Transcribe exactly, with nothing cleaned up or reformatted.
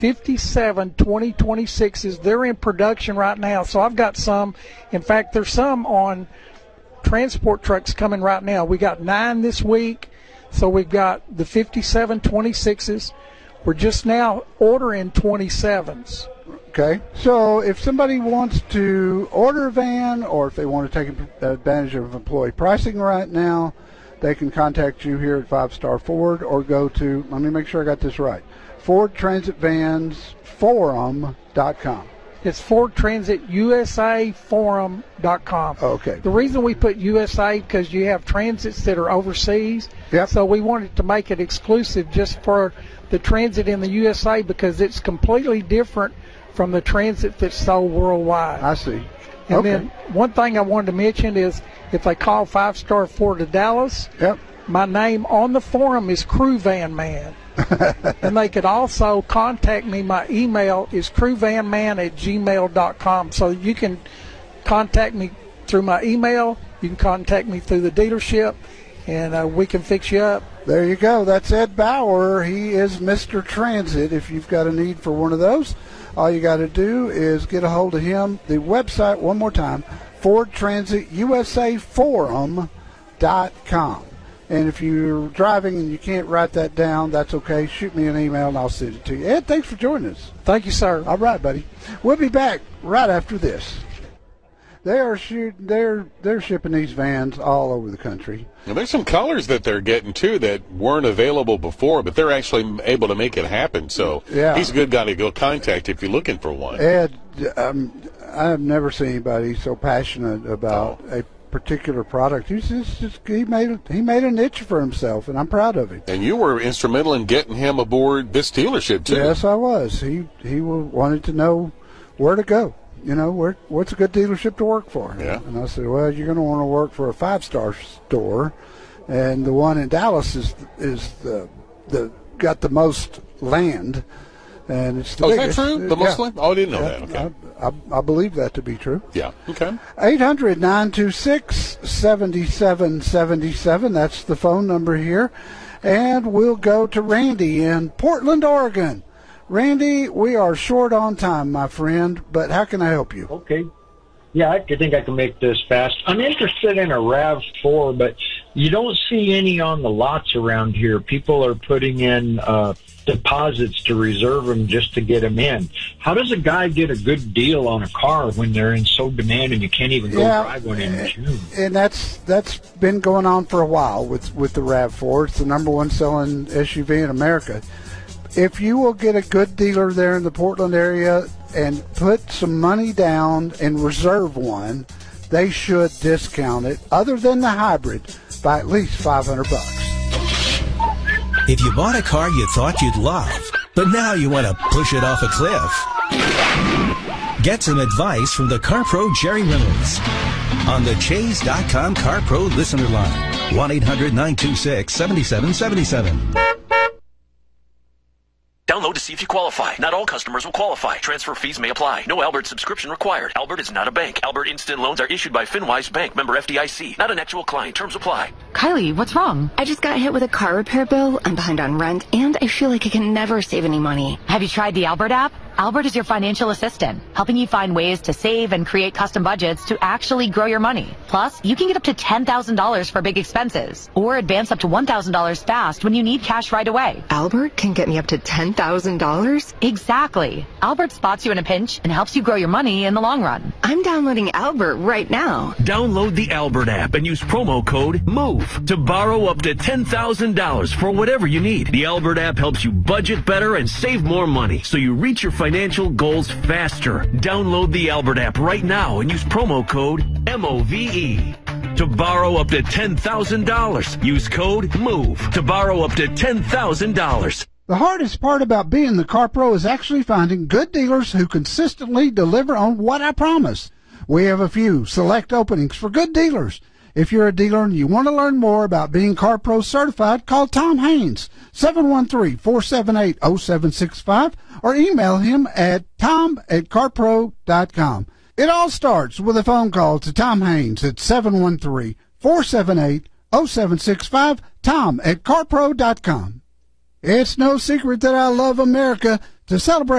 fifty-seven twenty twenty-sixes. They're in production right now. So I've got some. In fact, there's some on transport trucks coming right now. We got nine this week. So we've got the fifty-seven twenty-sixes. We're just now ordering twenty-sevens. Okay. So if somebody wants to order a van, or if they want to take advantage of employee pricing right now, they can contact you here at Five Star Ford, or go to, let me make sure I got this right, Ford Transit Vans Forum dot com. It's Ford Transit U S A Forum dot com. Okay. The reason we put U S A because you have transits that are overseas. Yep. So we wanted to make it exclusive just for the transit in the U S A, because it's completely different from the transit that's sold worldwide. I see. And okay. then one thing I wanted to mention is if they call Five Star Ford of Dallas, yep. my name on the forum is Crew Van Man. And they could also contact me. My email is crewvanman at gmail dot com. So you can contact me through my email. You can contact me through the dealership, and uh, we can fix you up. There you go. That's Ed Bauer. He is Mister Transit. If you've got a need for one of those, all you got to do is get a hold of him. The website, one more time, Ford Transit U S A Forum dot com. And if you're driving and you can't write that down, that's okay. Shoot me an email and I'll send it to you. Ed, thanks for joining us. Thank you, sir. All right, buddy. We'll be back right after this. They are shooting. They're they're shipping these vans all over the country. Well, there's some colors that they're getting too that weren't available before, but they're actually able to make it happen. So yeah. He's a good guy to go contact if you're looking for one. Ed, um, I've never seen anybody so passionate about oh. a particular product. He's just, just he made he made a niche for himself, and I'm proud of him. And you were instrumental in getting him aboard this dealership too. Yes, I was. He he wanted to know where to go. You know, where what's a good dealership to work for? Yeah. And I said, well, you're going to want to work for a five-star store, and the one in Dallas is is the the got the most land, and it's the oh, biggest. Is that true? The yeah. most land? Oh, I didn't know yeah, that. Okay. I, I, I believe that to be true. Yeah. Okay. eight hundred, nine two six, seven seven seven seven. That's the phone number here, and we'll go to Randy in Portland, Oregon. Randy, we are short on time, my friend, but how can I help you? Okay. Yeah, I think I can make this fast. I'm interested in a RAV four, but you don't see any on the lots around here. People are putting in uh, deposits to reserve them just to get them in. How does a guy get a good deal on a car when they're in so demand and you can't even go yeah, drive one in June? And that's that's been going on for a while with, with the RAV four. It's the number one selling S U V in America. If you will get a good dealer there in the Portland area and put some money down and reserve one, they should discount it, other than the hybrid, by at least five hundred bucks. If you bought a car you thought you'd love, but now you want to push it off a cliff, get some advice from the CarPro Jerry Reynolds on the Chase dot com CarPro listener line, one eight hundred, nine two six, seven seven seven seven. Download to see if you qualify. Not all customers will qualify. Transfer fees may apply. No Albert subscription required. Albert is not a bank. Albert Instant Loans are issued by FinWise Bank, member F D I C. Not an actual client. Terms apply. Kylie, what's wrong? I just got hit with a car repair bill. I'm behind on rent, and I feel like I can never save any money. Have you tried the Albert app? Albert is your financial assistant, helping you find ways to save and create custom budgets to actually grow your money. Plus, you can get up to ten thousand dollars for big expenses, or advance up to one thousand dollars fast when you need cash right away. Albert can get me up to ten thousand dollars? Exactly. Albert spots you in a pinch and helps you grow your money in the long run. I'm downloading Albert right now. Download the Albert app and use promo code MOVE to borrow up to ten thousand dollars for whatever you need. The Albert app helps you budget better and save more money, so you reach your financial goals faster. Download the Albert app right now and use promo code M O V E to borrow up to ten thousand dollars. Use code MOVE to borrow up to ten thousand dollars. The hardest part about being the Car Pro is actually finding good dealers who consistently deliver on what I promise. We have a few select openings for good dealers. If you're a dealer and you want to learn more about being Car Pro certified, call Tom Haynes, seven one three, four seven eight, zero seven six five, or email him at tom at carpro dot com. It all starts with a phone call to Tom Haynes at seven one three, four seven eight, zero seven six five, tom at carpro dot com. It's no secret that I love America. To celebrate